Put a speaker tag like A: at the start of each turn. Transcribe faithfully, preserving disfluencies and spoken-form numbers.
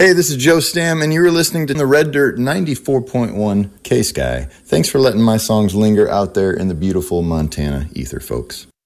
A: Hey, this is Joe Stam, and you're listening to the Red Dirt ninety-four point one K-Sky. Thanks for letting my songs linger out there in the beautiful Montana ether, folks.